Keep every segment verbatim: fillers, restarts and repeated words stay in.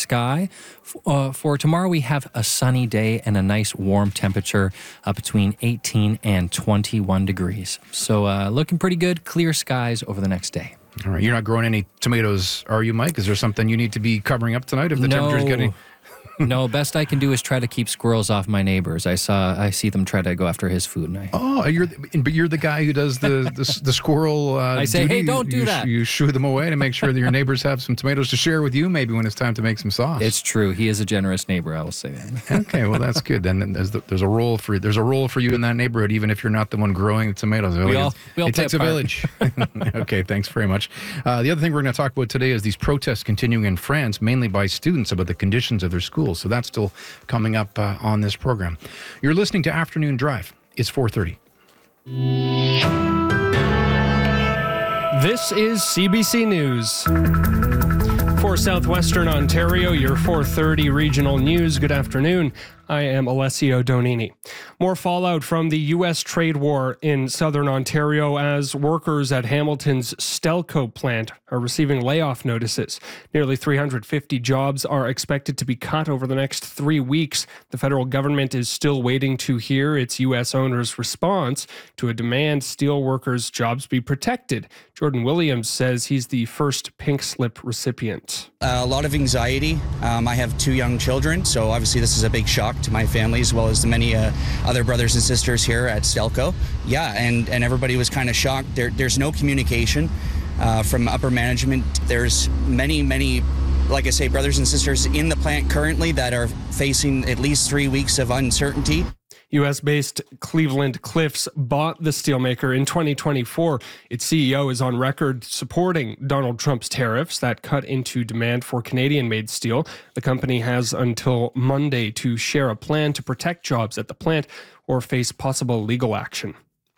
sky. Uh, for tomorrow, we have a sunny day and a nice warm temperature uh, between eighteen and twenty-one degrees. So uh, looking pretty good, clear skies over the next day. All right. You're not growing any tomatoes, are you, Mike? Is there something you need to be covering up tonight if the No. temperature's getting... No, best I can do is try to keep squirrels off my neighbors. I saw, I see them try to go after his food, and I. Oh, you're, but you're the guy who does the the, the squirrel. Uh, I say, duty. hey, don't do you, that. You shoo them away to make sure that your neighbors have some tomatoes to share with you. Maybe when it's time to make some sauce. It's true. He is a generous neighbor. I will say that. Okay, well that's good. Then there's, the, there's a role for there's a role for you in that neighborhood, even if you're not the one growing the tomatoes. We all, we all it takes a village. Okay, thanks very much. Uh, the other thing we're going to talk about today is these protests continuing in France, mainly by students about the conditions of their schools. So that's still coming up uh, on this program. You're listening to Afternoon Drive. It's four thirty. This is C B C News. For Southwestern Ontario, your four thirty regional news. Good afternoon. I am Alessio Donini. More fallout from the U S trade war in southern Ontario as workers at Hamilton's Stelco plant are receiving layoff notices. Nearly three hundred fifty jobs are expected to be cut over the next three weeks. The federal government is still waiting to hear its U S owners' response to a demand steelworkers' jobs be protected. Jordan Williams says he's the first pink slip recipient. Uh, a lot of anxiety. Um, I have two young children, so obviously this is a big shock to my family as well as the many uh, other brothers and sisters here at Stelco. Yeah, and, and everybody was kind of shocked. There, there's no communication uh, from upper management. There's many, many, like I say, brothers and sisters in the plant currently that are facing at least three weeks of uncertainty. U S-based Cleveland Cliffs bought the steelmaker in twenty twenty-four. Its C E O is on record supporting Donald Trump's tariffs that cut into demand for Canadian-made steel. The company has until Monday to share a plan to protect jobs at the plant or face possible legal action.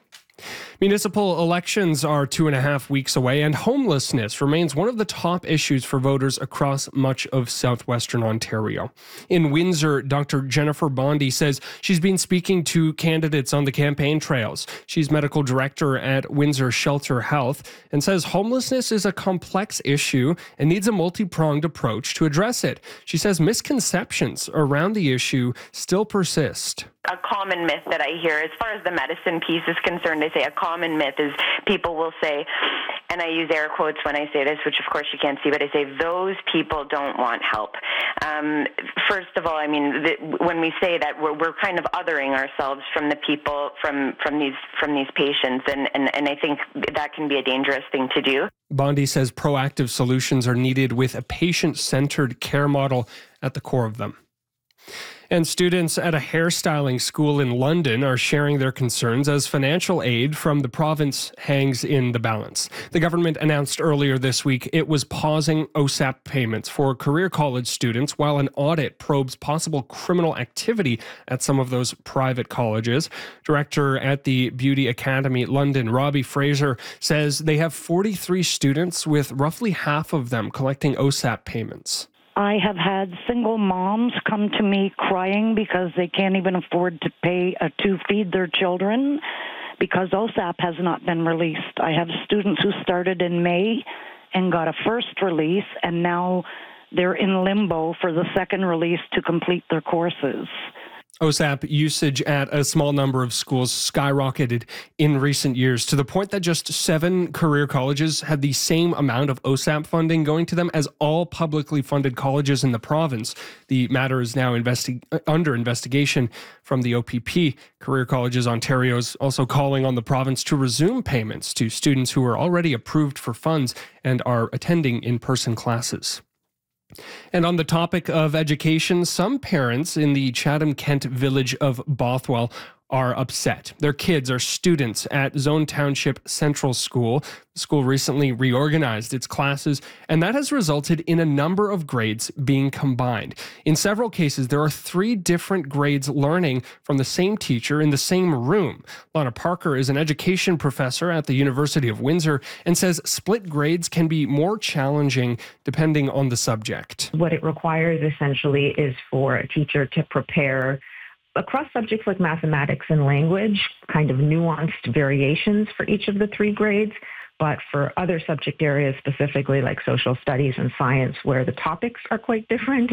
Municipal elections are two and a half weeks away, and homelessness remains one of the top issues for voters across much of southwestern Ontario. In Windsor, Doctor Jennifer Bondi says she's been speaking to candidates on the campaign trails. She's medical director at Windsor Shelter Health and says homelessness is a complex issue and needs a multi-pronged approach to address it. She says misconceptions around the issue still persist. A common myth that I hear, as far as the medicine piece is concerned, I say a common myth is people will say, and I use air quotes when I say this, which of course you can't see, but I say those people don't want help. Um, first of all, I mean, the, when we say that, we're, we're kind of othering ourselves from the people, from from these from these patients, and, and, and I think that can be a dangerous thing to do. Bondi says proactive solutions are needed with a patient-centered care model at the core of them. And students at a hairstyling school in London are sharing their concerns as financial aid from the province hangs in the balance. The government announced earlier this week it was pausing O S A P payments for career college students while an audit probes possible criminal activity at some of those private colleges. Director at the Beauty Academy London, Robbie Fraser, says they have forty-three students with roughly half of them collecting O S A P payments. I have had single moms come to me crying because they can't even afford to pay uh, to feed their children because O S A P has not been released. I have students who started in May and got a first release, and now they're in limbo for the second release to complete their courses. O S A P usage at a small number of schools skyrocketed in recent years to the point that just seven career colleges had the same amount of O S A P funding going to them as all publicly funded colleges in the province. The matter is now investi- under investigation from the O P P. Career Colleges Ontario is also calling on the province to resume payments to students who are already approved for funds and are attending in-person classes. And on the topic of education, some parents in the Chatham-Kent village of Bothwell are upset. Their kids are students at Zone Township Central School. The school recently reorganized its classes, and that has resulted in a number of grades being combined. In several cases, there are three different grades learning from the same teacher in the same room. Lana Parker is an education professor at the University of Windsor and says split grades can be more challenging depending on the subject. What it requires essentially is for a teacher to prepare across subjects like mathematics and language, kind of nuanced variations for each of the three grades. But for other subject areas, specifically like social studies and science, where the topics are quite different,